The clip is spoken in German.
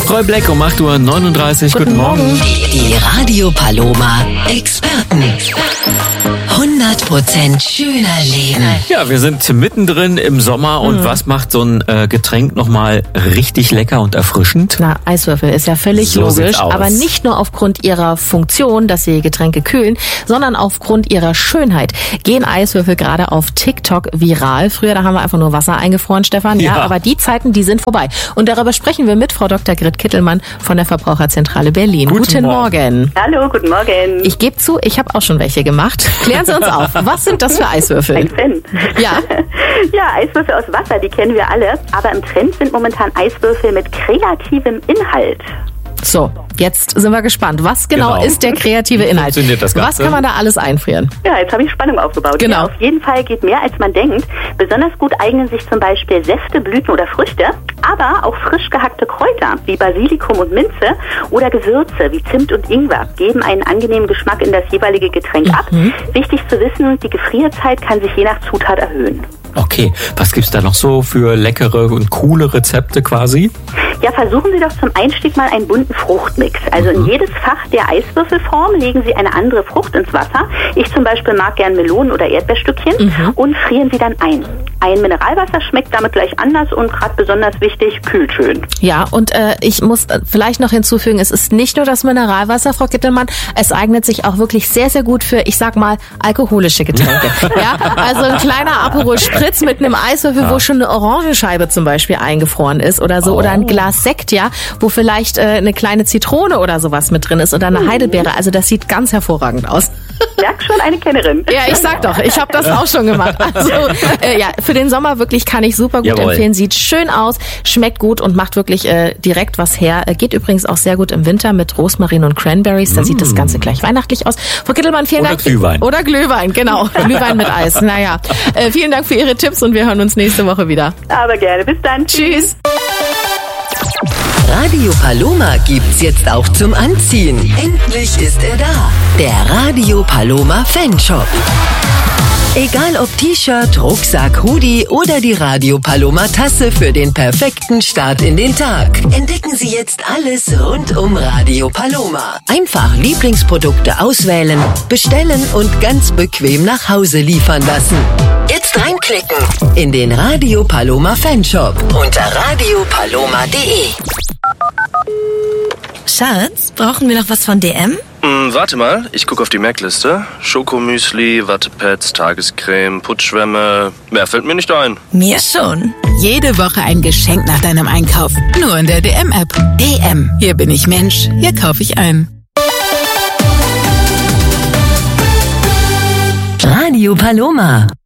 Roy Black um 8:39 Uhr. Guten Morgen. Die Radio Paloma Experten. 100% schöner Leben. Ja, wir sind mittendrin im Sommer und was macht so ein Getränk nochmal richtig lecker und erfrischend? Na, Eiswürfel ist ja völlig So logisch, sieht's aus. aber nicht nur aufgrund ihrer Funktion, dass sie Getränke kühlen, sondern aufgrund ihrer Schönheit gehen Eiswürfel gerade auf TikTok viral. Früher, da haben wir einfach nur Wasser eingefroren, Stefan. Ja, Ja. aber die Zeiten, die sind vorbei. Und darüber sprechen wir mit Frau Dr. Grit Kittelmann von der Verbraucherzentrale Berlin. Guten Morgen. Hallo, guten Morgen. Ich gebe zu, ich habe auch schon welche gemacht. Klären Sie uns auf. Was sind das für Eiswürfel? Ein Fan. Ja. Ja, Eiswürfel aus Wasser, die kennen wir alle. Aber im Trend sind momentan Eiswürfel mit kreativem Inhalt. So, jetzt sind wir gespannt. Was genau ist der kreative Inhalt? funktioniert das Ganze? Was kann man da alles einfrieren? Ja, jetzt habe ich Spannung aufgebaut. Genau. Ja, auf jeden Fall geht mehr, als man denkt. Besonders gut eignen sich zum Beispiel Säfte, Blüten oder Früchte, aber auch frisch gehackte Kräuter wie Basilikum und Minze oder Gewürze wie Zimt und Ingwer geben einen angenehmen Geschmack in das jeweilige Getränk ab. Wichtig zu wissen, die Gefrierzeit kann sich je nach Zutat erhöhen. Okay, was gibt's da noch so für leckere und coole Rezepte quasi? Ja, versuchen Sie doch zum Einstieg mal einen bunten Fruchtmix. Also in jedes Fach der Eiswürfelform legen Sie eine andere Frucht ins Wasser. Ich zum Beispiel mag gern Melonen oder Erdbeerstückchen und frieren sie dann ein. Ein Mineralwasser schmeckt damit gleich anders und gerade besonders wichtig, kühlt schön. Ja, und ich muss vielleicht noch hinzufügen, es ist nicht nur das Mineralwasser, Frau Kittelmann, es eignet sich auch wirklich sehr, sehr gut für, ich sag mal, alkoholische Getränke. Ja, also ein kleiner Aperol Spritz mit einem Eiswürfel, wo schon eine Orangenscheibe zum Beispiel eingefroren ist oder so, oder ein Glas Sekt, ja, wo vielleicht eine kleine Zitrone oder sowas mit drin ist oder eine Heidelbeere. Also das sieht ganz hervorragend aus. Merk schon, eine Kennerin. Ja, ich sag doch, ich habe das auch schon gemacht. Also ja, für den Sommer wirklich kann ich super gut Jawohl. empfehlen. Sieht schön aus, schmeckt gut und macht wirklich direkt was her. Geht übrigens auch sehr gut im Winter mit Rosmarin und Cranberries. Da sieht das Ganze gleich weihnachtlich aus. Frau Kittelmann, vielen Oder Dank. Glühwein. Oder Glühwein, genau. Glühwein mit Eis. Naja, vielen Dank für Ihre Tipps und wir hören uns nächste Woche wieder. Aber gerne. Bis dann. Tschüss. Radio Paloma gibt's jetzt auch zum Anziehen. Endlich ist er da. Der Radio Paloma Fanshop. Egal ob T-Shirt, Rucksack, Hoodie oder die Radio Paloma Tasse für den perfekten Start in den Tag. Entdecken Sie jetzt alles rund um Radio Paloma. Einfach Lieblingsprodukte auswählen, bestellen und ganz bequem nach Hause liefern lassen. Jetzt reinklicken in den Radio Paloma Fanshop unter radiopaloma.de. Schatz, brauchen wir noch was von DM? Warte mal, ich gucke auf die Merkliste. Schokomüsli, Wattepads, Tagescreme, Putzschwämme. Mehr fällt mir nicht ein. Mir schon. Jede Woche ein Geschenk nach deinem Einkauf. Nur in der DM-App. DM. Hier bin ich Mensch. Hier kaufe ich ein. Radio Paloma.